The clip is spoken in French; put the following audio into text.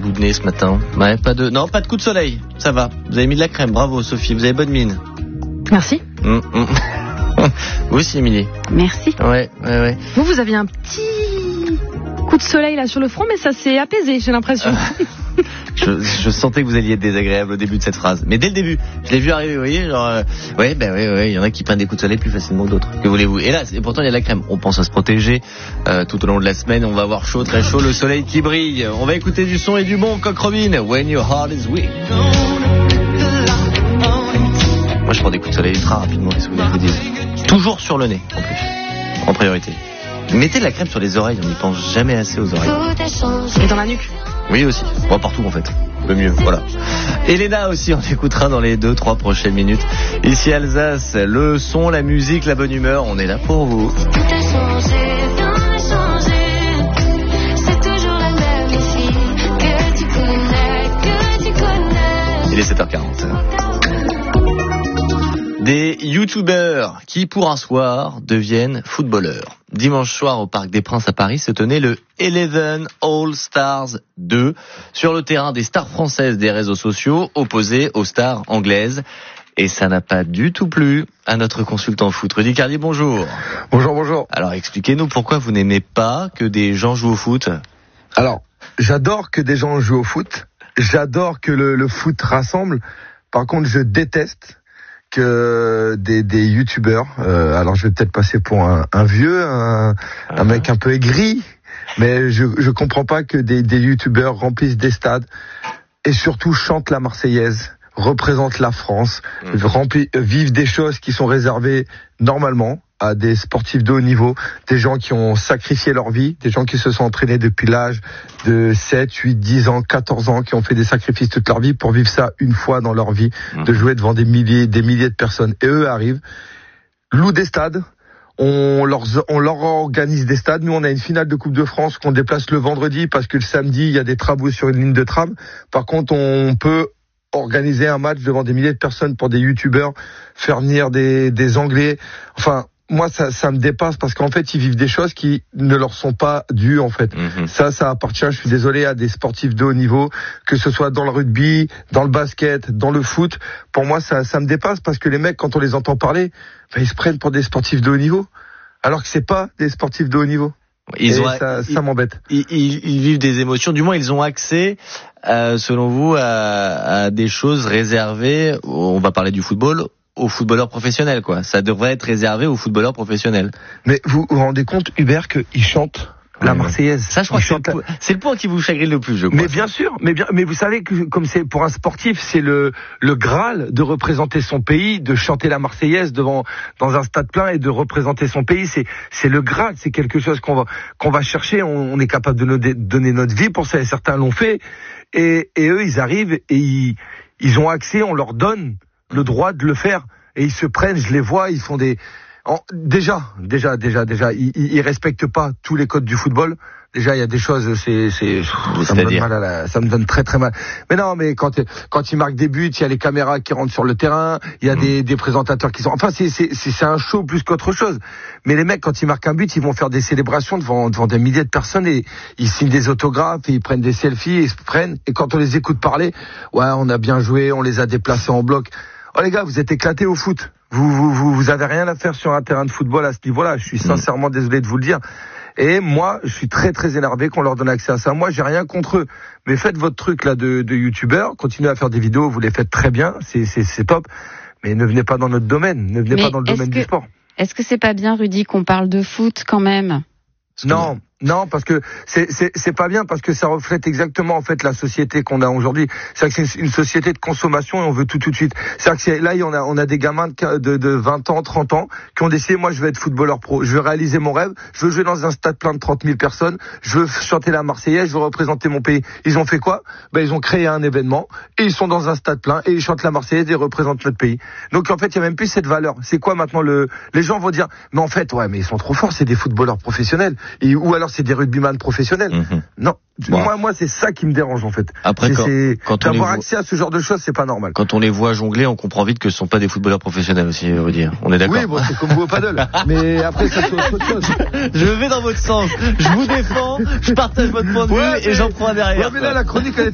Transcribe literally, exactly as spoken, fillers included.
bout de nez ce matin. Ouais, pas de, non, pas de coup de soleil. Ça va. Vous avez mis de la crème. Bravo, Sophie. Vous avez bonne mine. Merci. Mmh, mmh. Vous aussi, Émilie. Merci. Ouais, ouais, ouais. Vous, vous aviez un petit coup de soleil là sur le front, mais ça s'est apaisé, j'ai l'impression. Je, je sentais que vous alliez être désagréable au début de cette phrase. Mais dès le début, je l'ai vu arriver, vous voyez, genre, euh, ouais, ben ouais, ouais, il y en a qui prennent des coups de soleil plus facilement que d'autres. Que voulez-vous? Et là, et pourtant, il y a de la crème. On pense à se protéger, euh, tout au long de la semaine. On va avoir chaud, très chaud, le soleil qui brille. On va écouter du son et du bon, Coq Robin. When your heart is weak. Moi, je prends des coups de soleil ultra rapidement, qu'est-ce que vous voulez que je vous dise? Toujours sur le nez, en plus. En priorité. Mettez de la crème sur les oreilles, on n'y pense jamais assez aux oreilles. Et dans la nuque. Oui aussi, bon, partout en fait, le mieux, voilà. Elena aussi, on écoutera dans les deux, trois prochaines minutes. Ici Alsace, le son, la musique, la bonne humeur, on est là pour vous. Tout a changé, rien n'a changé. C'est toujours la même ici, que tu connais, que tu connais. Il est sept heures quarante. Des youtubeurs qui, pour un soir, deviennent footballeurs. Dimanche soir, au Parc des Princes à Paris, se tenait le Eleven All Stars deux sur le terrain des stars françaises des réseaux sociaux, opposées aux stars anglaises. Et ça n'a pas du tout plu à notre consultant foot. Rudy Carlier, bonjour. Bonjour, bonjour. Alors, expliquez-nous pourquoi vous n'aimez pas que des gens jouent au foot. Alors, j'adore que des gens jouent au foot. J'adore que le, le foot rassemble. Par contre, je déteste que des, des youtubeurs, euh, alors je vais peut-être passer pour un, un vieux, un, un mec un peu aigri, mais je je comprends pas que des, des youtubeurs remplissent des stades et surtout chantent la Marseillaise, représentent la France, mmh. rempli, vivent des choses qui sont réservées normalement à des sportifs de haut niveau, des gens qui ont sacrifié leur vie, des gens qui se sont entraînés depuis l'âge de sept, huit, dix ans, quatorze ans, qui ont fait des sacrifices toute leur vie pour vivre ça une fois dans leur vie, mmh. de jouer devant des milliers, des milliers de personnes. Et eux arrivent, louent des stades, on leur, on leur organise des stades. Nous, on a une finale de Coupe de France qu'on déplace le vendredi parce que le samedi, il y a des travaux sur une ligne de tram. Par contre, on peut organiser un match devant des milliers de personnes pour des youtubeurs, faire venir des, des Anglais, enfin... Moi, ça, ça me dépasse parce qu'en fait, ils vivent des choses qui ne leur sont pas dues, en fait. Mmh. Ça, ça appartient, je suis désolé, à des sportifs de haut niveau, que ce soit dans le rugby, dans le basket, dans le foot. Pour moi, ça, ça me dépasse parce que les mecs, quand on les entend parler, ben, ils se prennent pour des sportifs de haut niveau, alors que c'est pas des sportifs de haut niveau. Ils ont, ça, ça m'embête. Ils, ils, ils vivent des émotions. Du moins, ils ont accès, euh, selon vous, à, à des choses réservées. On va parler du football. Aux footballeurs professionnels, quoi. Ça devrait être réservé aux footballeurs professionnels. Mais vous vous rendez compte, Hubert, qu'ils chantent la Marseillaise? Ça, je crois que c'est, la... c'est le point qui vous chagrine le plus, je crois. Mais bien sûr, mais bien, mais vous savez que comme c'est pour un sportif, c'est le le Graal de représenter son pays, de chanter la Marseillaise devant dans un stade plein et de représenter son pays. C'est c'est le Graal, c'est quelque chose qu'on va qu'on va chercher. On, on est capable de nous donner notre vie pour ça. Et certains l'ont fait. Et et eux, ils arrivent et ils ils ont accès, on leur donne le droit de le faire et ils se prennent, je les vois, ils font des en, déjà déjà déjà déjà ils, ils respectent pas tous les codes du football. Déjà il y a des choses, c'est c'est ça me donne mal à la, ça me donne très très mal. Mais non, mais quand quand ils marquent des buts, il y a les caméras qui rentrent sur le terrain, il y a mmh. des des présentateurs qui sont enfin c'est c'est c'est un show plus qu'autre chose. Mais les mecs quand ils marquent un but, ils vont faire des célébrations devant devant des milliers de personnes et ils signent des autographes et ils prennent des selfies et ils se prennent et quand on les écoute parler, ouais, on a bien joué, on les a déplacés en bloc. Oh les gars, vous êtes éclatés au foot. Vous, vous, vous, vous avez rien à faire sur un terrain de football à ce niveau-là. Je suis sincèrement désolé de vous le dire. Et moi, je suis très très énervé qu'on leur donne accès à ça. Moi, j'ai rien contre eux. Mais faites votre truc là de, de youtubeurs. Continuez à faire des vidéos. Vous les faites très bien. C'est, c'est, c'est top. Mais ne venez pas dans notre domaine. Ne venez Mais pas dans le domaine que, du sport. Est-ce que c'est pas bien, Rudy, qu'on parle de foot quand même? Non. Non, parce que c'est c'est c'est pas bien parce que ça reflète exactement en fait la société qu'on a aujourd'hui. C'est-à-dire que c'est une société de consommation et on veut tout tout de suite. C'est-à-dire que c'est, là on a on a des gamins de, de de vingt ans, trente ans qui ont décidé moi je vais être footballeur pro, je veux réaliser mon rêve, je veux jouer dans un stade plein de trente mille personnes, je veux chanter la Marseillaise, je veux représenter mon pays. Ils ont fait quoi? Ben ils ont créé un événement et ils sont dans un stade plein et ils chantent la Marseillaise et représentent notre pays. Donc en fait, il y a même plus cette valeur. C'est quoi maintenant le les gens vont dire mais en fait ouais, mais ils sont trop forts, c'est des footballeurs professionnels et ou alors c'est des rugbyman professionnels. Mmh. Non, bon. moi, moi, c'est ça qui me dérange en fait. Après, c'est, quand, c'est, quand on d'avoir les accès voit... à ce genre de choses, c'est pas normal. Quand on les voit jongler, on comprend vite que ce sont pas des footballeurs professionnels aussi, on veut dire. On est d'accord. Oui, bon, c'est comme vous au paddle. Mais après, ça c'est autre chose. Je vais dans votre sens. Je vous défends. Je partage votre point de vue ouais, et mais... j'en prends un derrière. Ouais, mais là, la chronique, elle est